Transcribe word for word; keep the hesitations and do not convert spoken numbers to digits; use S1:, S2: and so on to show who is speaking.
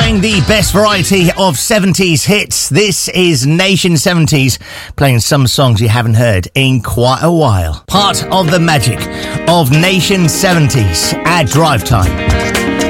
S1: playing the best variety of seventies hits. This is Nation seventies, playing some songs you haven't heard in quite a while. Part of the magic of Nation seventies at Drive Time.